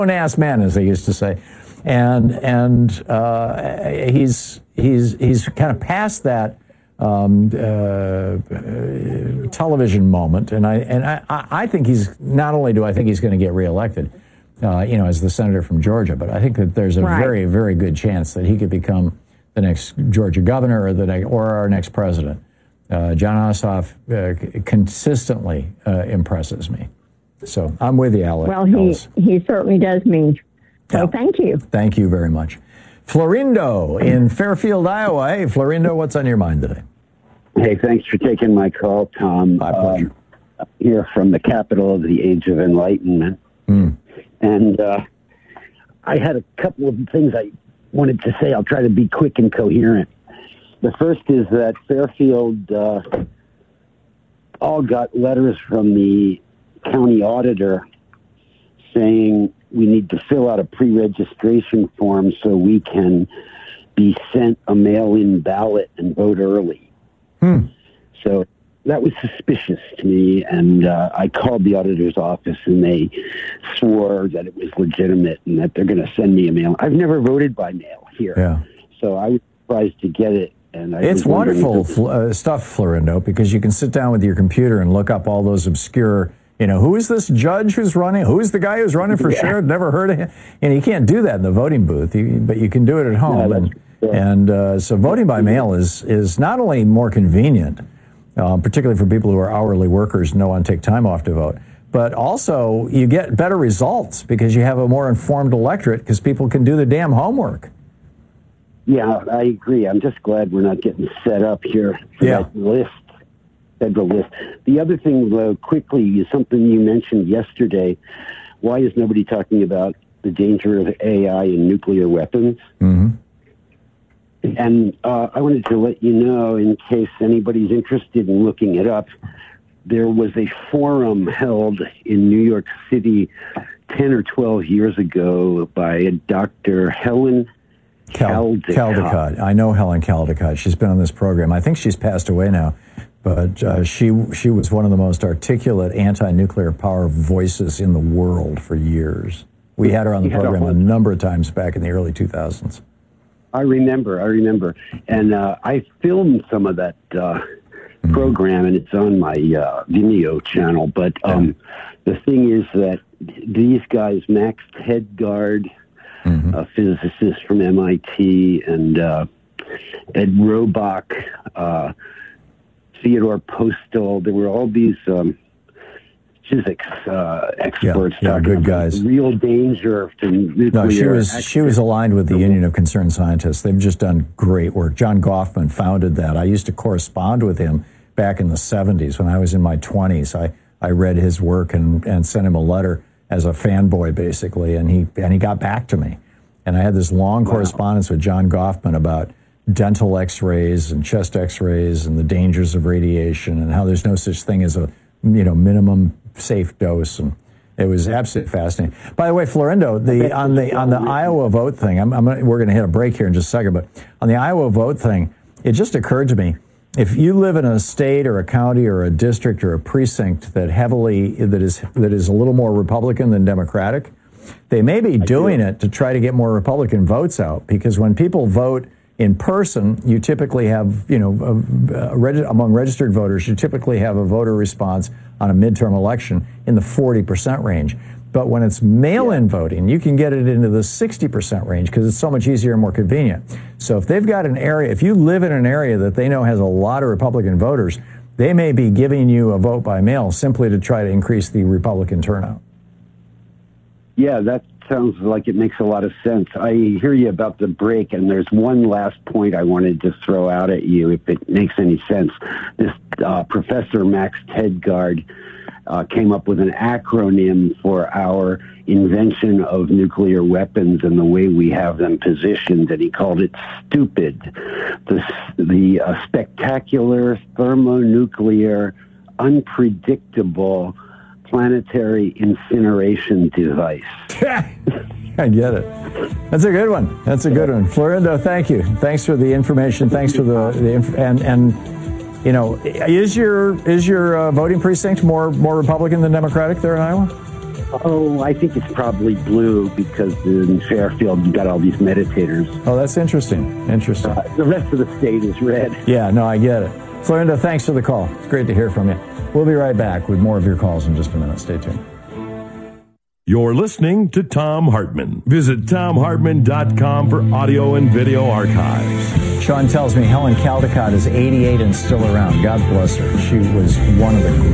grown-ass man, as they used to say. And he's kind of past that television moment, and I think he's, not only do I think he's going to get reelected, as the senator from Georgia, but I think that there's a very, very good chance that he could become the next Georgia governor or our next president. Jon Ossoff consistently impresses me. So I'm with you, Alex. Well, he certainly does me. So thank you. Thank you very much. Florindo in Fairfield, Iowa. Hey, Florindo, what's on your mind today? Hey, thanks for taking my call, Tom. My pleasure. Here from the capital of the Age of Enlightenment. And I had a couple of things I wanted to say. I'll try to be quick and coherent. The first is that Fairfield all got letters from the county auditor saying we need to fill out a pre-registration form so we can be sent a mail-in ballot and vote early. So that was suspicious to me, and I called the auditor's office, and they swore that it was legitimate and that they're going to send me a mail. I've never voted by mail here, so I was surprised to get it. And it's wonderful stuff, Florindo, because you can sit down with your computer and look up all those obscure, who is this judge who's running? Who is the guy who's running for sheriff? Never heard of him. And you can't do that in the voting booth, but you can do it at home. So voting by mail is not only more convenient, particularly for people who are hourly workers and don't want to take time off to vote, but also you get better results because you have a more informed electorate because people can do the damn homework. Yeah, I agree. I'm just glad we're not getting set up here for that federal list. The other thing, quickly, is something you mentioned yesterday. Why is nobody talking about the danger of AI and nuclear weapons? And I wanted to let you know, in case anybody's interested in looking it up, there was a forum held in New York City 10 or 12 years ago by Dr. Helen Caldicott. I know Helen Caldicott. She's been on this program. I think she's passed away now, but she was one of the most articulate anti-nuclear power voices in the world for years. We had her on the program a number of times back in the early 2000s. I remember. And I filmed some of that program, and it's on my Vimeo channel. But the thing is that these guys, Max Tegmark, a physicist from MIT, and Ed Robach, Theodore Postel, there were all these physics experts talking good about guys. The real danger to nuclear. No, she was aligned with the Union of Concerned Scientists. They've just done great work. John Goffman founded that. I used to correspond with him back in the 70s when I was in my 20s. I read his work and sent him a letter as a fanboy, basically, and he got back to me. And I had this long correspondence with John Goffman about dental x-rays and chest x-rays and the dangers of radiation and how there's no such thing as a minimum safe dose, and it was absolutely fascinating. By the way, Florindo, on the Iowa vote thing, we're going to hit a break here in just a second, but on the Iowa vote thing, it just occurred to me, if you live in a state or a county or a district or a precinct that is a little more Republican than Democratic, they may be doing it to try to get more Republican votes out, because when people vote in person, you typically have, among registered voters, you typically have a voter response on a midterm election in the 40% range. But when it's mail-in voting, you can get it into the 60% range because it's so much easier and more convenient. So if they've got an area, if you live in an area that they know has a lot of Republican voters, they may be giving you a vote by mail simply to try to increase the Republican turnout. Yeah, that sounds like it makes a lot of sense. I hear you about the break, and there's one last point I wanted to throw out at you, if it makes any sense. This Professor Max Tegmark came up with an acronym for our invention of nuclear weapons and the way we have them positioned, and he called it STUPID, the spectacular, thermonuclear, unpredictable planetary incineration device. I get it. That's a good one. Florindo, thank you. Thanks for the information. Thanks for is your voting precinct more Republican than Democratic there in Iowa? Oh, I think it's probably blue because in Fairfield you got all these meditators. Oh, that's interesting. Interesting. The rest of the state is red. Yeah, no, I get it. Florinda, thanks for the call. It's great to hear from you. We'll be right back with more of your calls in just a minute. Stay tuned. You're listening to Thom Hartmann. Visit ThomHartmann.com for audio and video archives. Sean tells me Helen Caldicott is 88 and still around. God bless her. She was one of the